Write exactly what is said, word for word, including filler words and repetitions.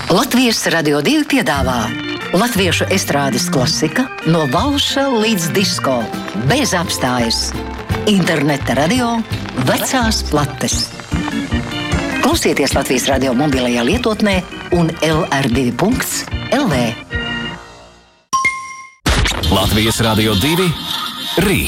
Latvijas Radio divi piedāvā latviešu estrādes klasika no valša līdz disko, bez apstājas. Interneta radio, vecās plates. Klausieties Latvijas Radio mobilajā lietotnē un el er divi punkts el vē. Latvijas Radio divi rīt.